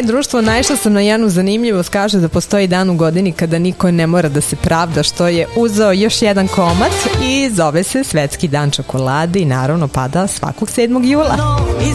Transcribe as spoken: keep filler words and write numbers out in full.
društvo naišla sam na jednu zanimljivost. Kaže da postoji dan u godini kada niko ne mora da se pravda što je uzeo još jedan komad i zove se Svetski dan čokolade i naravno pada svakog sedmog jula.